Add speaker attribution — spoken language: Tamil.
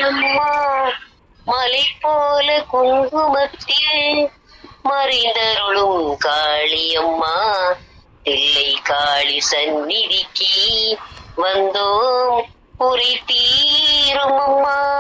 Speaker 1: அம்மா மலை போல குங்குமத்தில் மறைந்தருளும் காளியம்மா தில்லை காளி சந்நிதிக்கு வந்தோம் குறி தீரும் அம்மா.